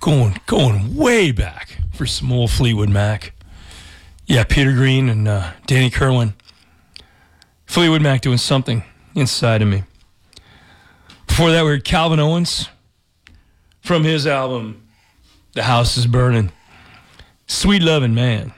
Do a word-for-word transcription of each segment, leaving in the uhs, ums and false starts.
going going way back for some old Fleetwood Mac. Yeah, Peter Green and uh, Danny Kerwin. Fleetwood Mac doing something inside of me. Before that, we heard Calvin Owens from his album, The House is Burning. Sweet Lovin' Man.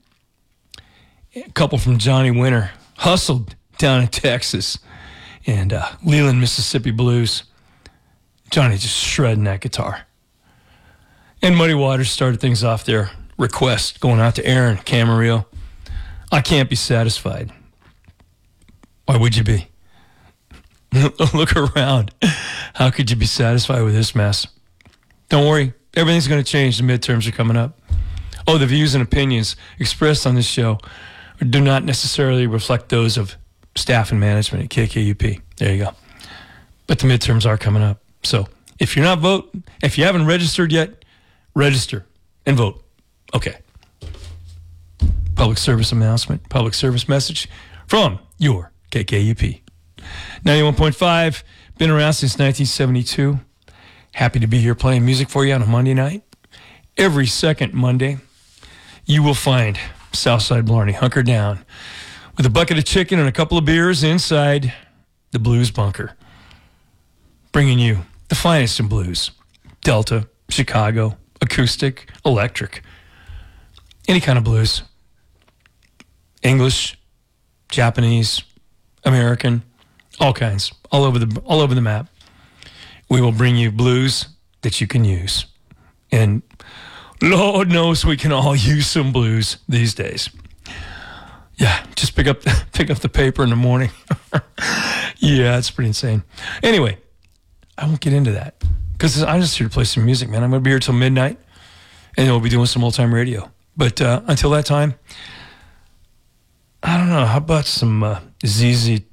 A couple from Johnny Winter, Hustled down in Texas, and uh, Leland, Mississippi Blues. Johnny just shredding that guitar. And Muddy Waters started things off there. Request going out to Aaron Camarillo. I Can't Be Satisfied. Why would you be? Look around. How could you be satisfied with this mess? Don't worry. Everything's going to change. The midterms are coming up. Oh, the views and opinions expressed on this show do not necessarily reflect those of staff and management at K K U P. There you go. But the midterms are coming up. So if you're not voting, if you haven't registered yet, register and vote. Okay. Public service announcement, public service message from your K K U P. ninety-one point five, been around since nineteen seventy-two. Happy to be here playing music for you on a Monday night. Every second Monday, you will find Southside Blarney hunkered down with a bucket of chicken and a couple of beers inside the Blues Bunker, bringing you the finest in blues. Delta, Chicago, acoustic, electric, any kind of blues. English, Japanese, American, all kinds, all over the all over the map. We will bring you blues that you can use. And Lord knows we can all use some blues these days. Yeah, just pick up the, pick up the paper in the morning. Yeah, it's pretty insane. Anyway, I won't get into that because I'm just here to play some music, man. I'm going to be here till midnight, and then we'll be doing some old-time radio. But uh, until that time, I don't know. How about some uh, Z Z